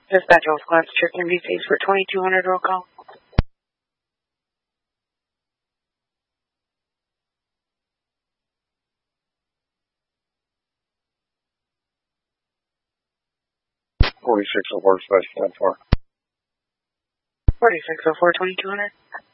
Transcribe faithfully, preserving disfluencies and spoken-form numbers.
Dispatch Off Class Chicken B Cs for twenty-two hundred roll call. forty-six oh four, dispatch ten four. forty-six oh four, twenty-two hundred.